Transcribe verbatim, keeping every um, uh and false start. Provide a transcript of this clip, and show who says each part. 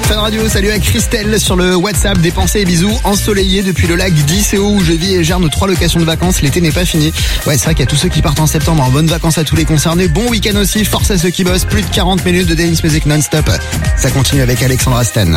Speaker 1: Fun Radio, salut à Christelle sur le WhatsApp. Des pensées et bisous ensoleillés depuis le lac d'Isséo où je vis et gère nos trois locations de vacances. L'été n'est pas fini. Ouais, c'est vrai qu'il y a tous ceux qui partent en septembre. En bonnes vacances à tous les concernés. Bon week-end aussi. Force à ceux qui bossent. Plus de quarante minutes de dance music non-stop. Ça continue avec Alexandra Stan.